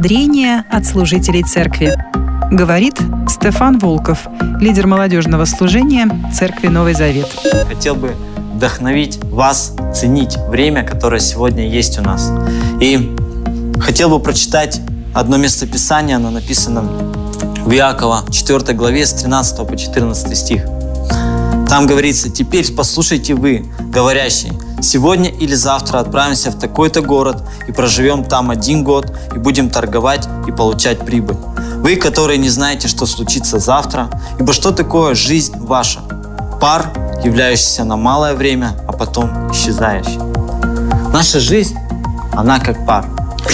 ободрение от служителей церкви. Говорит Стефан Волков, лидер молодежного служения Церкви Новый Завет. Хотел бы вдохновить вас ценить время, которое сегодня есть у нас. И хотел бы прочитать одно местописание, оно написано в Иакова 4 главе с 13 по 14 стих. Там говорится: «Теперь послушайте вы, говорящие, сегодня или завтра отправимся в такой-то город и проживем там 1 год и будем торговать и получать прибыль. Вы, которые не знаете, что случится завтра, ибо что такое жизнь ваша? Пар, являющийся на малое время, а потом исчезающий». Наша жизнь, она как пар.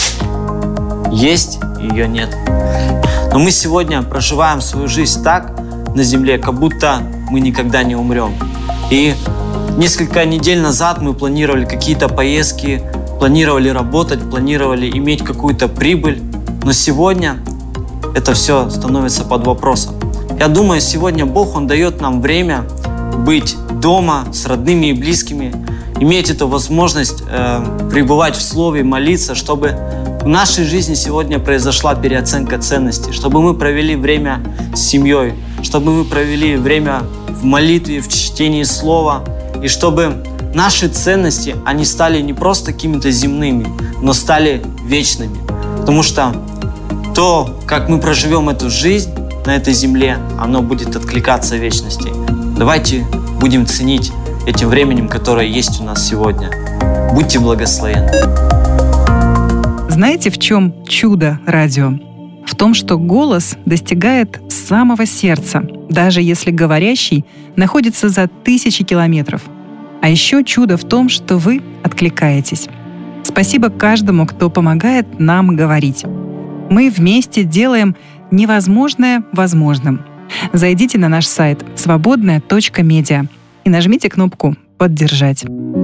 Есть, ее нет. Но мы сегодня проживаем свою жизнь так на земле, как будто мы никогда не умрем. И несколько недель назад мы планировали какие-то поездки, планировали работать, планировали иметь какую-то прибыль. Но сегодня это все становится под вопросом. Я думаю, сегодня Бог, Он дает нам время быть дома с родными и близкими, иметь эту возможность пребывать в Слове, молиться, чтобы в нашей жизни сегодня произошла переоценка ценностей, чтобы мы провели время с семьей, чтобы мы провели время в молитве, в чтении Слова, и чтобы наши ценности, они стали не просто какими-то земными, но стали вечными. Потому что то, как мы проживем эту жизнь на этой земле, оно будет откликаться в вечности. Давайте будем ценить этим временем, которое есть у нас сегодня. Будьте благословенны. Знаете, в чем чудо радио? В том, что голос достигает самого сердца, даже если говорящий находится за тысячи километров. А еще чудо в том, что вы откликаетесь. Спасибо каждому, кто помогает нам говорить. Мы вместе делаем невозможное возможным. Зайдите на наш сайт свободная.медиа и нажмите кнопку «Поддержать».